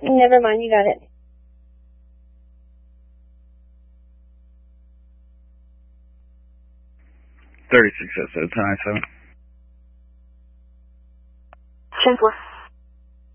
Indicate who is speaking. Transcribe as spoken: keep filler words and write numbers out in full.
Speaker 1: Never mind, you got it.
Speaker 2: thirty-six, that's ten ninety-seven.
Speaker 3: ten four.